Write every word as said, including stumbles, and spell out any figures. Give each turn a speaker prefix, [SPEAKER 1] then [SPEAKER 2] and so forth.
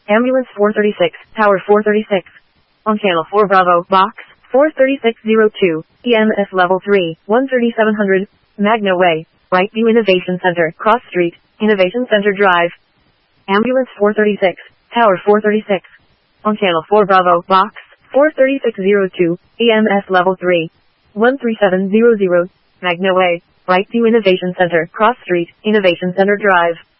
[SPEAKER 1] Ambulance four thirty-six, Tower four thirty-six. On Channel four Bravo, Box four thirty-six oh two, E M S Level three, one thirty-seven hundred, Magna Way, Brightview Innovation Center, Cross Street, Innovation Center Drive. Ambulance four thirty-six, Tower four thirty-six. On Channel four Bravo, Box four thirty-six oh two, E M S Level three, one three seven zero zero, Magna Way, Brightview Innovation Center, Cross Street, Innovation Center Drive.